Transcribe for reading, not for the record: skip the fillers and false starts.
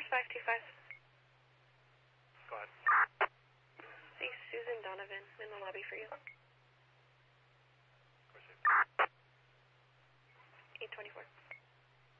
6525. Go ahead. Hey, Susan Donovan. I'm in the lobby for you.